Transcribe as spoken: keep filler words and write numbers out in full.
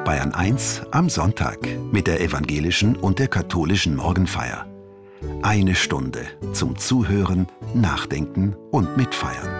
Bayern eins am Sonntag mit der evangelischen und der katholischen Morgenfeier. Eine Stunde zum Zuhören, Nachdenken und Mitfeiern.